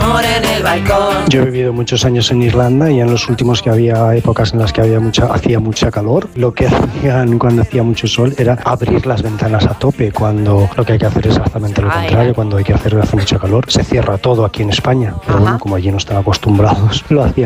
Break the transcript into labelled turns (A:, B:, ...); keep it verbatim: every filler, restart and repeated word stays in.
A: amor en el balcón.
B: Yo he vivido muchos años en Irlanda y en los últimos que había épocas en las que había mucha, hacía mucha calor, lo que hacían cuando hacía mucho sol era abrir las ventanas a tope, cuando lo que hay que hacer es exactamente lo
C: Ay,
B: contrario,
C: ay.
B: cuando hay que hacer hace mucho calor. Se cierra todo aquí en España, pero
C: Ajá.
B: bueno, como allí no están acostumbrados, lo hacían